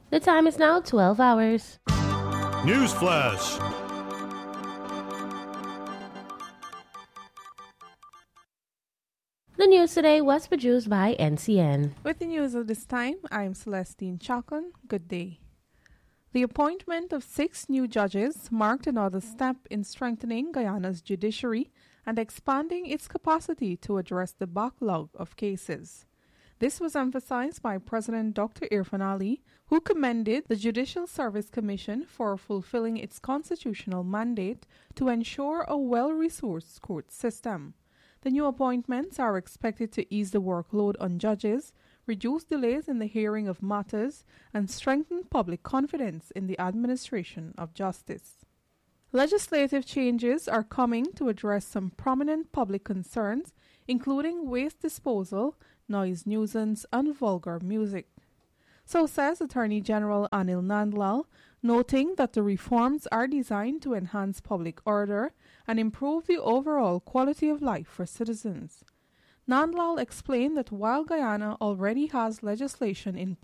The time is now 12 hours. News Flash. The news today was produced by NCN. With the news of this time, I'm Celestine Chacon. Good day. The appointment of 6 new judges marked another step in strengthening Guyana's judiciary and expanding its capacity to address the backlog of cases. This was emphasized by President Dr. Irfan Ali, who commended the Judicial Service Commission for fulfilling its constitutional mandate to ensure a well-resourced court system. The new appointments are expected to ease the workload on judges, reduce delays in the hearing of matters, and strengthen public confidence in the administration of justice. Legislative changes are coming to address some prominent public concerns, including waste disposal, noise nuisance, and vulgar music. So says Attorney General Anil Nandlal, noting that the reforms are designed to enhance public order and improve the overall quality of life for citizens. Nandlal explained that while Guyana already has legislation in